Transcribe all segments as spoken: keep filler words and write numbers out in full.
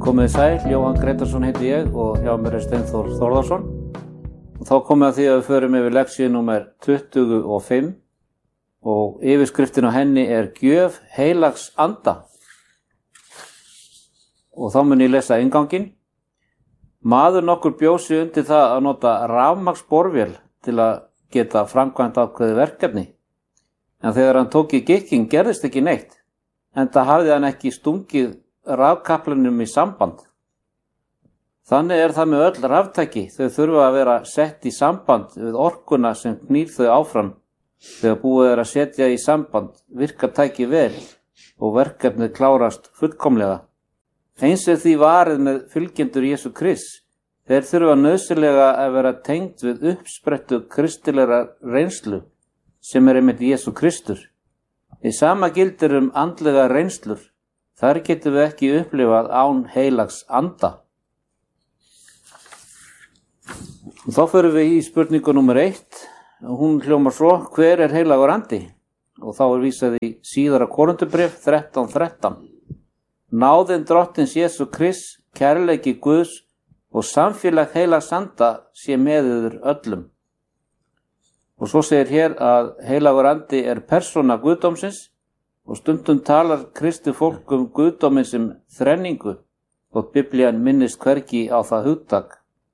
Komið sæl, Jóhann Gretarsson heiti ég og hjá mér er Steinþór Þórðarsson. Og þá komið að því að við förum yfir leksíu númer tuttugu og fimm og yfirskriftin á henni er Gjöf heilags anda. Og þá mun ég lesa innganginn. Maður nokkur bjó sig undir það að nota rafmagnsborvél til að geta framkvæmt ákveðið verkefni. En þegar hann tók í gikking gerðist ekki neitt, enda hafði hann ekki stungið rafkaplanum í samband. Þannig er það með öll raftæki, þau þurfa að vera sett í samband við orkuna sem knýr þau áfram. Þegar búið er að setja í samband virka tæki vel og verkefnið klárast fullkomlega. Eins er því varið með fylgjendur Jesú Krists. Þeir þurfa nauðsynlega að vera tengd við uppsprettu kristilegra reynslu sem er einmitt Jesú Kristur. Í sama gildir um andlega reynslur. Þar getum við ekki upplifað án heilags anda. Og þá förum við í spurningu númer eitt. Hún hljómar svo, hver er heilagur andi? Og þá er vísað í síðara Korinthubréf þrettán þrettán. Náðin drottins Jesú Krists, kærleiki Guðs og samfélag heilags anda sé með yður öllum. Og svo segir hér að heilagur andi er persóna Guðdómsins og stundum talar kristi fólk um Guðdóminn sem þrenningu og Biblían minnist hvergi á það hugtak.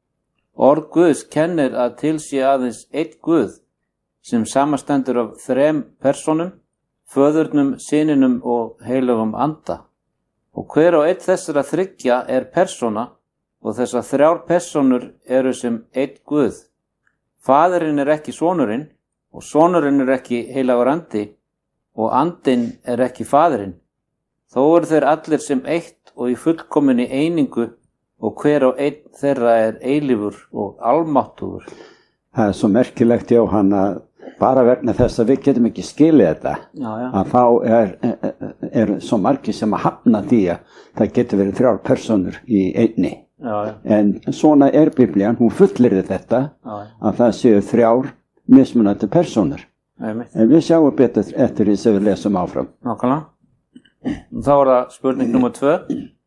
Orð Guðs kennir að til sé aðeins einn Guð sem samastendur af þrem persónum, föðurnum, syninum og heilagum anda. Og hver og einn þessara þriggja er persóna og þessar þrjár persónur eru sem einn Guð. Faðirinn er ekki sonurinn og sonurinn er ekki heilagur andi og andinn er ekki faðirinn. Þó eru þeir allir sem eitt og í fullkominni einingu og hver og einn þeirra er eilífur og almáttugur. Það er svo merkilegt, Jóhann, að bara vegna þess að við getum ekki skilið þetta, já, já. að þá er, er, er svo margir sem að hafna því að það getur verið þrjár persónur í einni. Já, já. En svona er Biblían, hún fullyrðir þetta, já, já. Að það séu þrjár mismunandi persónur. Einmitt. En við sjáum betur eftir því sem við lesum áfram. Nákvæmlega. Þá er það spurning númer tvö.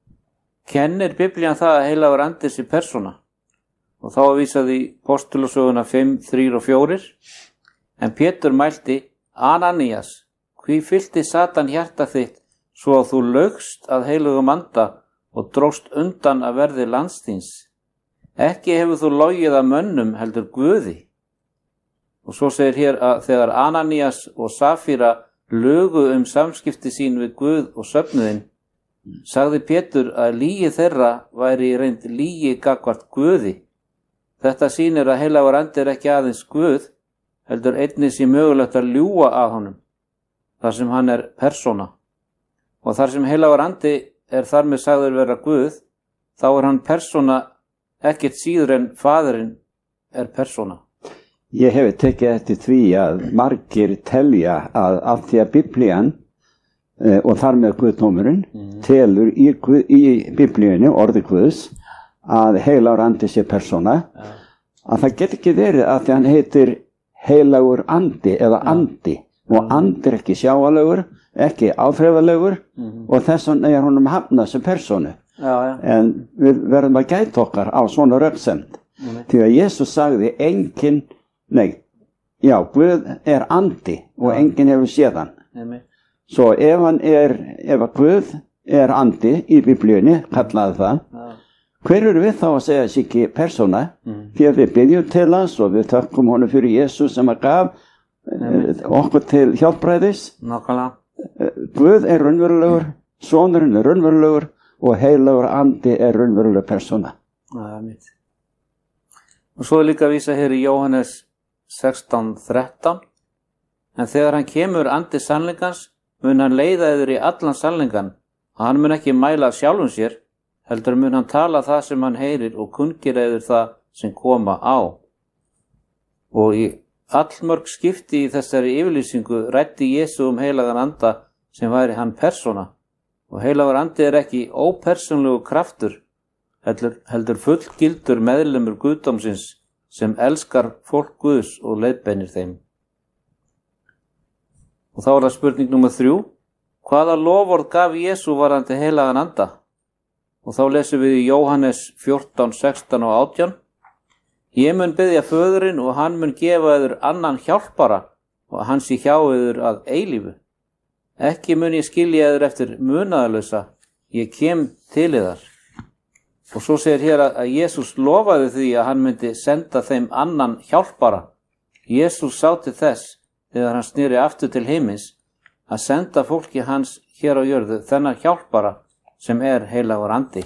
Kennir Biblían það að heilagur andi sé persóna? Og þá er vísað í Postulasöguna fimm, þrjú og fjögur. En Pétur mælti, Ananías, hví fyllti Satan hjarta þitt svo að þú laugst að heilugum anda og dróst undan að verði landsþíns? Ekki hefur þú logið að mönnum heldur Guði. Og svo segir hér að þegar Ananías og Safíra lugu um samskipti sín við Guð og söfnuðinn, sagði Pétur að lygi þeirra væri í reynd lygi gagnvart Guði. Þetta sýnir að heilagur andi er ekki aðeins Guð, heldur einnig sé mögulegt að ljúga að honum, þar sem hann er persóna. Og þar sem heilagur andi er þar með sagður vera Guð, þá er hann persóna ekkert síður en faðirinn er persóna. Ég hef tekið eftir því að margir telja að af því að Biblían e, og þar með Guðdómurinn mm. telur í, í Biblíunni, orði Guðs, að heilagur andi sé persóna, ja. Að það get ekki verið að því hann heitir heilagur andi eða andi ja. Og andi er ekki sjáalegur, ekki áþreifalegur mm. og þess vegna er honum hafnað sem persónu. Ja, ja. En við verðum að gæta okkar á svona röksemd mm. því að Jesús sagði engin Nei, já, Guð er andi og ja. Enginn hefur séð hann. Amen. Svo ef hann er, ef að Guð er andi í Biblíunni, kallaði það, ja. Hver eru við þá að segja þessi ekki persóna? Mm. Því að við byggjum til hans og við tökum honum fyrir Jesús sem að gaf eh, okkur til hjálpræðis. Nákvæmlega. Guð er raunverulegur, sonurinn er raunverulegur og heilagur andi er raunveruleg persóna. Amen. Og svo er líka að vísa hér í Jóhannes sextán þrettán. En þegar hann kemur andi sannleikans, mun hann leiða yður í allan sannleikan, og hann mun ekki mæla sjálfum sér, heldur mun hann tala það sem hann heyrir og kunngera yður það sem koma á. Og í allmörg skipti í þessari yfirlýsingu ræddi Jesú um heilagan anda sem væri hann persóna, og heilagur andi er ekki ópersónlegu kraftur, heldur, heldur fullgildur meðlimur Guðdómsins sem elskar fólk Guðs og leiðbeinir þeim. Og þá er það spurning númer þrjú. Hvaða loforð gaf Jesú varðandi heilagan anda? Og þá lesum við í Jóhannes fjórtán, sextán og átján. Ég mun biðja föðurinn og hann mun gefa yður annan hjálpara og hann sé hjá yður að eilífu. Ekki mun ég skilja yður eftir munaðarlausa, ég kem til yðar. Og svo segir hér að Jesús lofaði því að hann myndi senda þeim annan hjálpara. Jesús sá til þess, þegar hann sneri aftur til himins, að senda fólki hans hér á jörðu þennan hjálpara sem er heilagur andi.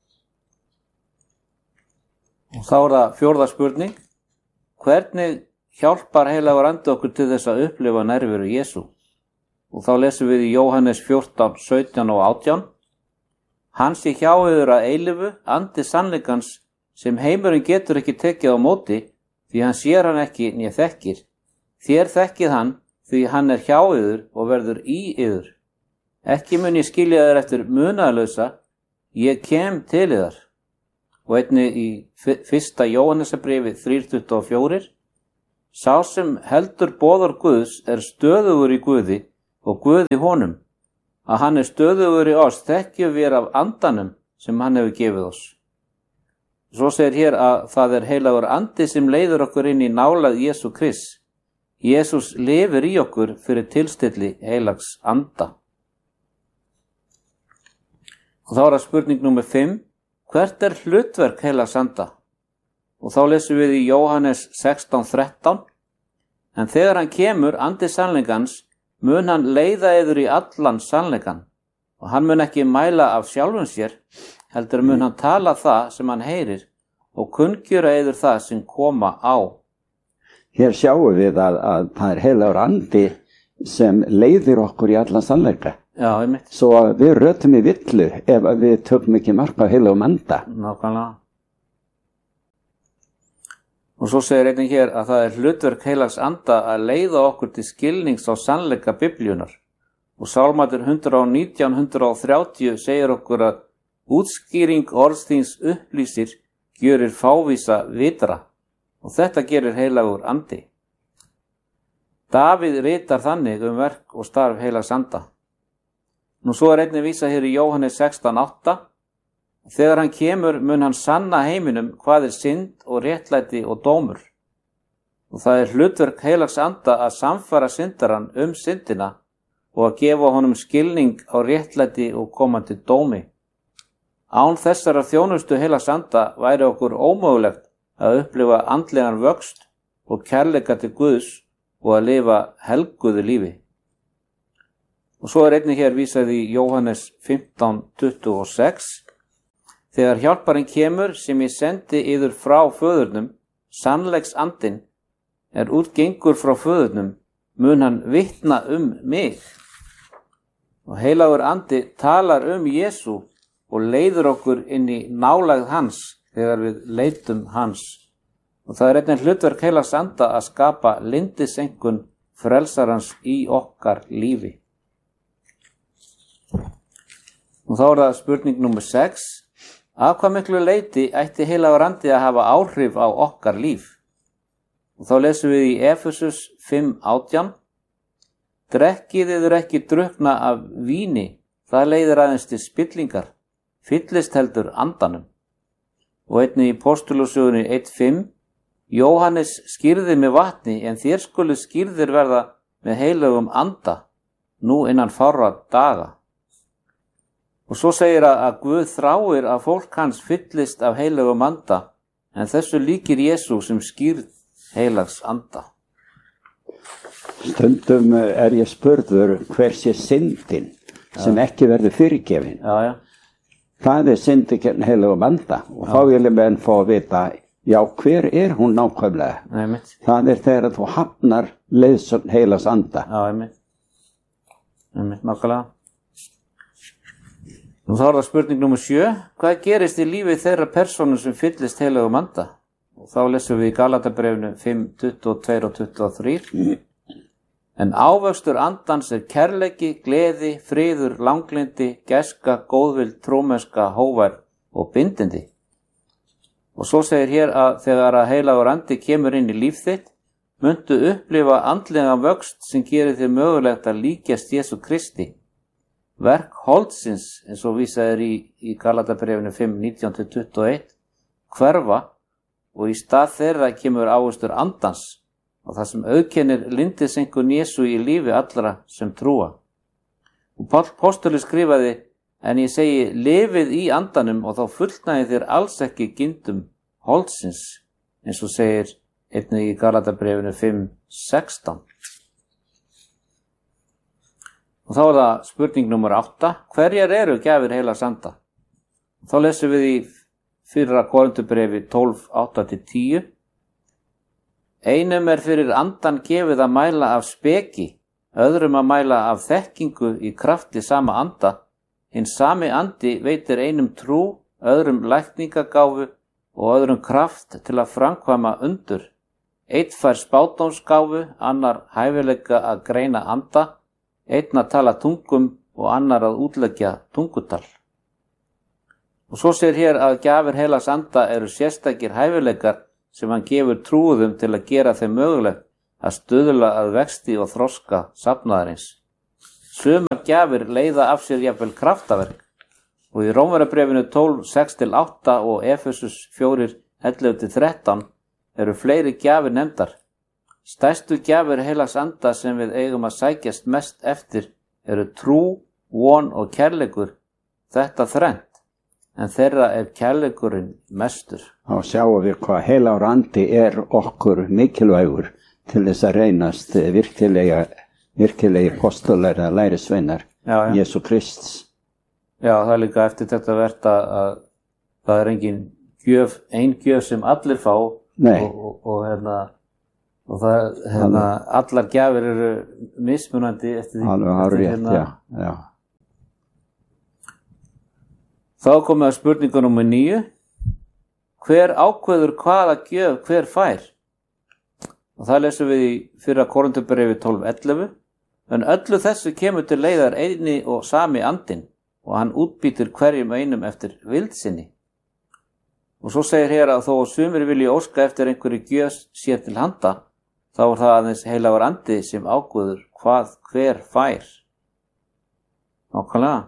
Og þá er það fjórða spurning. Hvernig hjálpar heilagur andi okkur til þess að upplifa nærveru Jesú? Og þá lesum við í Jóhannes fjórtán, sautján og átján. Hann sé hjá yður að eilífu, andi sannleikans sem heimurinn getur ekki tekið á móti, því hann sér hann ekki né þekkir. Þér þekkið hann, því hann er hjá yður og verður í yður. Ekki mun ég skilja þér eftir munaðarlausa, ég kem til yðar. Og einnig í fyrsta Jóhannesarbréfi þrjú tuttugu og fjögur. Sá sem heldur boðor Guðs er stöðugur í Guði og Guð í honum. Að hann er stöðugur í oss þekkjum við af andanum sem hann hefur gefið oss. Svo segir hér að það er heilagur andi sem leiður okkur inn í nálægð Jesú Krists. Jesús lifir í okkur fyrir tilstilli heilags anda. Og þá er það spurning númer fimm. Hvert er hlutverk heilags anda? Og þá lesum við í Jóhannes sextán, þrettán. En þegar hann kemur, andi sannleikans, mun hann leiða yður í allan sannleikan. Og hann mun ekki mæla af sjálfum sér, heldur mun hann tala það sem hann heyrir og kunngjöra yður það sem koma á. Hér sjáum við að, að það er heilagur andi sem leiðir okkur í allan sannleika. Já, einmitt. Svo við rötum í villu ef við tökum ekki mark á heilagum anda. Nákvæmlega. Og svo segir einnig hér að það er hlutverk heilags anda að leiða okkur til skilnings á sannleika Biblíunar. Og Sálmatur hundrað og nítján, hundrað og þrjátíu segir okkur að útskýring orðsþíns upplýsir gjörir fávísa vitra. Og þetta gerir heilagur andi. Davíð ritar þannig um verk og starf heilags anda. Nú svo er einnig vísa hér í Jóhannes sextán, átta. Þegar hann kemur mun hann sanna heiminum hvað er synd og réttlæti og dómur. Og það er hlutverk heilags anda að samfara syndarann um syndina og að gefa honum skilning á réttlæti og komandi dómi. Án þessara þjónustu heilags anda væri okkur ómögulegt að upplifa andlegan vöxt og kærleika til Guðs og að lifa helguðu lífi. Og svo er einnig hér vísað í Jóhannes fimmtán, tuttugu og sex. Þegar hjálparinn kemur sem ég sendi yður frá föðurnum, sannleiks andinn, er útgengur frá föðurnum, mun hann vitna um mig. Og heilagur andi talar um Jesú og leiður okkur inn í nálægð hans þegar við leitum hans. Og það er einnig hlutverk heilags anda að skapa lindisenkun frelsarans í okkar lífi. Og þá er það spurning númer sex. Af hvað miklu leyti ætti heilagur andi að hafa áhrif á okkar líf? Og þá lesum við í Efesus fimm, átján. Drekkið yður ekki drukkna af víni, það leiðir aðeins til spillingar, fyllist heldur andanum. Og einnig í Postulasögunni eitt, fimm. Jóhannes skýrði með vatni, en þér skulu skýrðir verða með heilagum anda, nú innan fárra daga. Og svo segir að Guð þráir að fólk hans fyllist af heilagum anda, en þessu líkir Jesú sem skýrð heilags anda. Stundum er ég spurður hver sé syndin sem já. Ekki verður fyrirgefin. Já, já. Það er syndi gegn heilagum anda og já. Þá vilja menn fá að vita, já, hver er hún nákvæmlega? Nei, það er þegar þú hafnar leiðsögn heilags anda. Já, einmitt. Einmitt, nákvæmlega. Nú þá er það spurning númer sjö. Hvað gerist í lífi þeirra persónu sem fyllist heilagum anda? Og þá lesum við í Galatabréfinu fimm, tuttugu og tvö og tuttugu og þrjú. En ávöxtur andans er kærleiki, gleði, friður, langlindi, gæska, góðvild, trúmennska, hógværð og bindindi. Og svo segir hér að þegar að heilagur andi kemur inn í líf þitt, muntu upplifa andlegan vöxt sem gerir þér mögulegt að líkjast Jesú Kristi. Verk holdsins, eins og vísað er í, í Galatabréfinu fimm, nítján til tuttugu og eitt, hverfa og í stað þeirra kemur ávöxtur andans og það sem auðkennir lindisengun Jesú í lífi allra sem trúa. Og Páll postuli skrifaði, en ég segi lifið í andanum og þá fullnægir þér alls ekki gindum holdsins, eins og segir einnig í Galatabréfinu fimm, sextán. Og þá er það spurning nummer átta. Hverjar eru gjafir heilags anda? Þá lesum við í fyrra Korinthubréfi tólf, átta til tíu. Einum er fyrir andan gefið að mæla af speki, öðrum að mæla af þekkingu í krafti sama anda. Hinn sami andi veitir einum trú, öðrum lækningagáfu og öðrum kraft til að framkvæma undur. Einn fær spádómsgáfu, annar hæfileika að greina anda, einn að tala tungum og annar að útleggja tungutal. Og svo sér hér að gjafir heilags anda eru sérstakir hæfileikar sem hann gefur trúðum til að gera þeim mögulegt að stuðla að vexti og þroska safnaðarins. Sumar gjafir leiða af sér jafnvel kraftaverk og í Rómverjabréfinu tólf, sex til átta og Efesus fjögur, ellefu til þrettán eru fleiri gjafir nefndar. Stærstu gjafir heilags anda sem við eigum að sækjast mest eftir eru trú, von og kærleikur, þetta þrennt, en þeirra er kærleikurinn mestur. Þá sjáum við hvað heilagur andi er okkur mikilvægur til þess að reynast virkilega, virkilega postular eða lærisveinar Jesú Krists. Já, það er líka eftir þetta vert að það er engin gjöf, ein gjöf sem allir fá og, og, og hérna og það, hérna, allar gjafir eru mismunandi eftir því. Alveg har rétt, hérna. já, já. Þá komum við að spurningu númer níu. Hver ákveður hvaða gjöf hver fær? Og það lesum við í fyrra Korinthubréfi tólf, ellefu. En öllu þessu kemur til leiðar eini og sami andinn og hann útbýtur hverjum einum eftir vildsinni. Og svo segir hér að þó að sumir vilji óska eftir einhverju gjöf sér til handa, þá er það aðeins heilagur andi sem ákveður hvað hver fær. Nákvæmlega.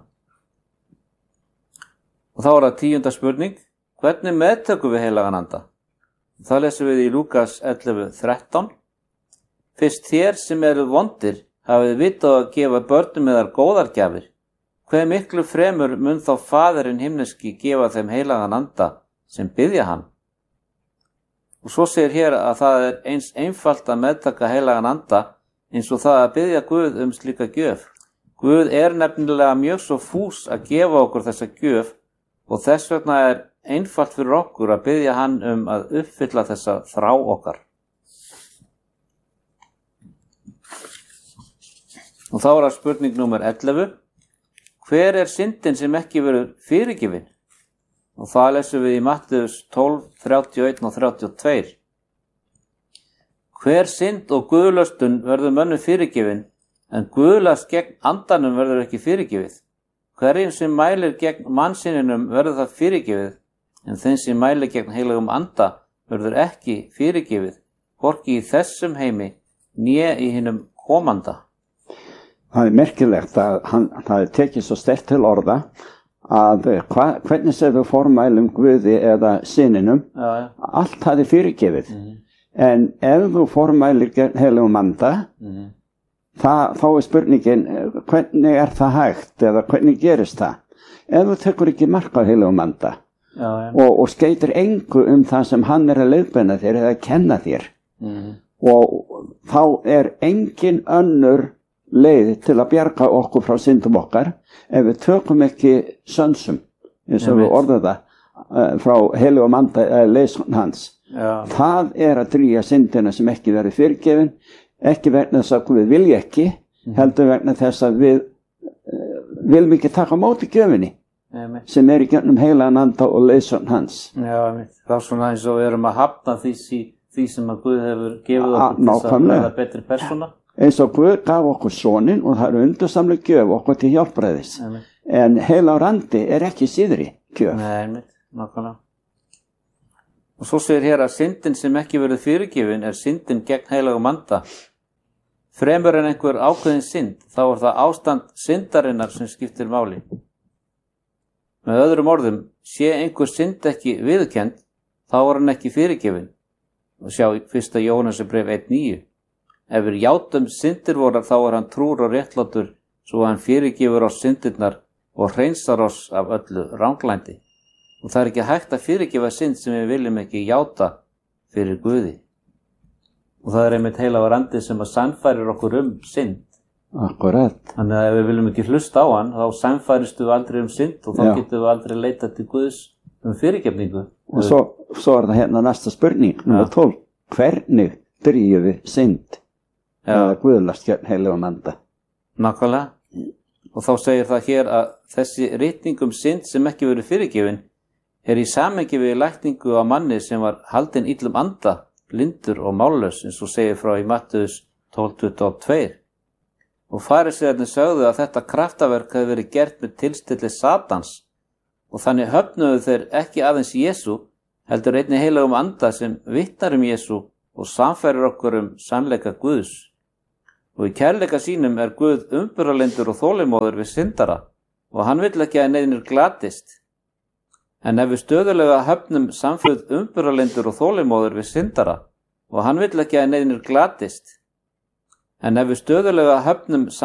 Og þá er það tíunda spurning. Hvernig meðtökum við heilagan anda? Það lesum við í Lúkas ellefu, þrettán. Fyrst þér sem eru vondir hafið vitað að gefa börnum eðar góðar gjafir. Hve miklu fremur mun þá Faðirinn himneski gefa þeim heilagan anda sem biðja hann? Og svo segir hér að það er eins einfalt að meðtaka heilagan anda eins og það að biðja Guð um slíka gjöf. Guð er nefnilega mjög svo fús að gefa okkur þessa gjöf og þess vegna er einfalt fyrir okkur að biðja hann um að uppfylla þessa þrá okkar. Og þá er það spurning númer ellefu. Hver er syndin sem ekki verður fyrirgefin? Og það lesum við í Mattheus tólf, þrjátíu og eitt og þrjátíu og tvö. Hver synd og guðlöstun verður mönnum fyrirgefin, en guðlast gegn andanum verður ekki fyrirgefið. Hverjum sem mælir gegn mannsyninum verður það fyrirgefið, en þeim sem mælir gegn heilagum anda verður ekki fyrirgefið, hvorki í þessum heimi, né í hinum komanda. Það er merkilegt að hann, það er tekið svo sterkt til orða að hva, hvernig sem þú formælum Guði eða syninum, já, já. allt það er fyrirgefið. Mm-hmm. En ef þú formælir heilagum anda, mm-hmm. það, þá er spurningin, hvernig er það hægt eða hvernig gerist það? Ef þú tekur ekki mark á heilagum anda já, já. Og, og skeytir engu um það sem hann er að leiðbeina þér eða að kenna þér, mm-hmm. og þá er engin önnur leið til að bjarga okkur frá syndum okkar ef við tökum ekki sönsum, eins og við orðum það uh, frá heilagum anda uh, leysun hans. Já. Það er að drýja syndina sem ekki verið fyrirgefin, ekki vegna þess að við vilja ekki, mm. heldur vegna þess að við uh, viljum ekki taka á móti gjöfinni Amen. Sem er í gegnum heilagan anda og leysun hans. Já, það er svona eins og við erum að hafna því, því sem að Guð hefur gefið okkur til þess að verða betri persóna. Eins og Guð gaf okkur sonin og það eru undursamlega gjöf okkur til hjálpræðis. Amen. En heilagur andi er ekki síðri gjöf. Nei, nákvæmlega. Og svo segir hér að syndin sem ekki verið fyrirgefin er syndin gegn heilagum anda. Fremur en einhver ákveðin synd, þá er það ástand syndarinnar sem skiptir máli. Með öðrum orðum, sé einhver synd ekki viðurkennd, þá er hann ekki fyrirgefin. Og sjá fyrsta Jóhannesarbréf eitt níu. Ef við játum syndir vorar, þá er hann trúr og réttlátur, svo hann fyrirgefur oss syndirnar og hreinsar oss af öllu ranglændi. Og það er ekki hægt að fyrirgefa synd sem við viljum ekki játa fyrir Guði. Og það er einmitt heilagur andi sem að sannfærir okkur um synd. Akkurat. Þannig að ef við viljum ekki hlusta á hann, þá sannfæristu við aldrei um synd og þá Já. getum við aldrei leitað til Guðs um fyrirgefningu. Og svo, svo er það hérna næsta spurning, nummer tólf. Hvernig drýjum við synd? eða guðlast gegn heilugum anda. Nákvæmlega. Og þá segir það hér að þessi ritning um synd sem ekki verið fyrirgefin er í samhengi við lækningu á manni sem var haldinn illum anda, blindur og mállaus, eins og segir frá í Mattheus tólf tuttugu og tvö. Og farisæarnir sögðu að þetta kraftaverk hefði verið gert með tilstilli Satans, og þannig höfnuðu þeir ekki aðeins Jesú, heldur einnig heilagum anda sem vitnar um Jesú og samfærir okkur um sannleika Guðs. Og í kærleika sínum er Guð umburðarlyndur og þolinmóður við syndara, og hann vill ekki að neinir glatist. En ef við stöðulega höfnum samföð umburðarlyndur og þolinmóður við syndara, og hann vill ekki að neinir glatist. En ef við stöðulega höfnum